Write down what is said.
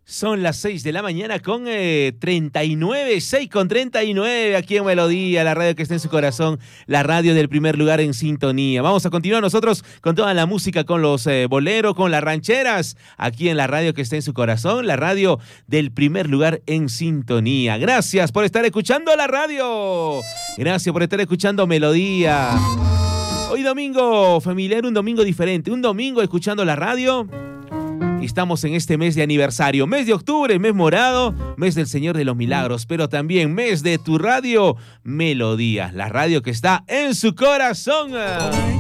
Son las 6 de la mañana con 39, 6 con 39 aquí en Melodía, la radio que está en su corazón, la radio del primer lugar en sintonía. Vamos a continuar nosotros con toda la música, con los boleros, con las rancheras, aquí en la radio que está en su corazón, la radio del primer lugar en sintonía. Gracias por estar escuchando la radio, gracias por estar escuchando Melodía. Hoy domingo familiar, un domingo diferente, un domingo escuchando la radio. Estamos en este mes de aniversario, mes de octubre, mes morado, mes del Señor de los Milagros, pero también mes de tu radio Melodía, la radio que está en su corazón.